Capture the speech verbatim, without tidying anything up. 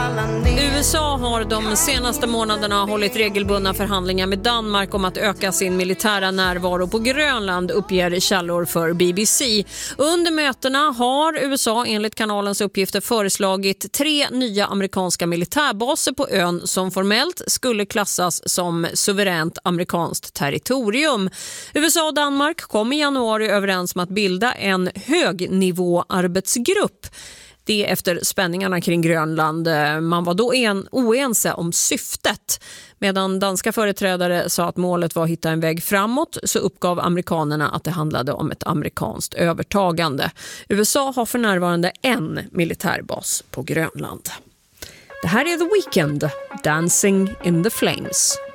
U S A har de senaste månaderna hållit regelbundna förhandlingar med Danmark om att öka sin militära närvaro på Grönland, uppger källor för B B C. Under mötena har U S A enligt kanalens uppgifter föreslagit tre nya amerikanska militärbaser på ön som formellt skulle klassas som suveränt amerikanskt territorium. U S A och Danmark kom i januari överens om att bilda en högnivåarbetsgrupp. Det är efter spänningarna kring Grönland. Man var då en oense om syftet. Medan danska företrädare sa att målet var att hitta en väg framåt, så uppgav amerikanerna att det handlade om ett amerikanskt övertagande. U S A har för närvarande en militärbas på Grönland. Det här är The Weeknd, Dancing in the Flames.